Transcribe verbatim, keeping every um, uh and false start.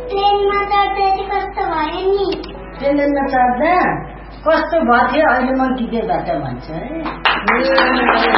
ट्रेनमा चढ्दा कस्तो भयो नि? ट्रेनमा चढ्दा कस्तो भयो थियो अहिले म गीतै बाटो भन्छ है।